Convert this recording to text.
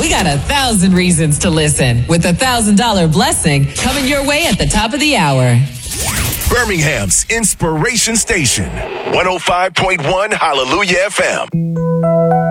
We got 1,000 reasons to listen with $1,000 blessing coming your way at the top of the hour. Birmingham's Inspiration Station, 105.1 Hallelujah FM.